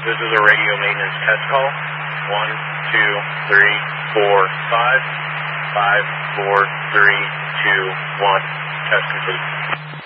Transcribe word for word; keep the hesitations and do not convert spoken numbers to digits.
This is a radio maintenance test call. One, two, three, four, five. Five, four, three, two, one. Test complete.